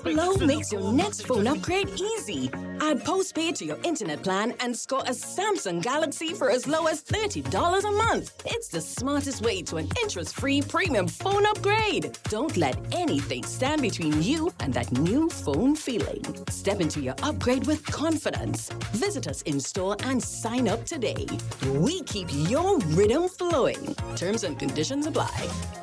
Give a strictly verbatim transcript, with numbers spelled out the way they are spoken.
Glow makes your next phone upgrade easy. Add postpaid to your internet plan and score a Samsung Galaxy for as low as thirty dollars a month. It's the smartest way to an interest-free premium phone upgrade. Don't let anything stand between you and that new phone feeling. Step into your upgrade with confidence. Visit us in store and sign up today. We keep your rhythm flowing. Terms and conditions apply.